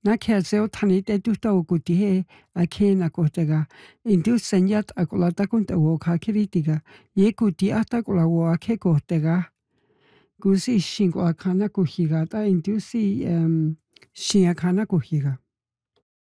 Na kea seo tani te tuta o kuti he a kēna ko tega. Indu senyat a kola takunta o ka kiritika. Ye kuti ata kola o a ke ko tega. Kusi shinko a kana ko higa ta indu si shia kana ko higa.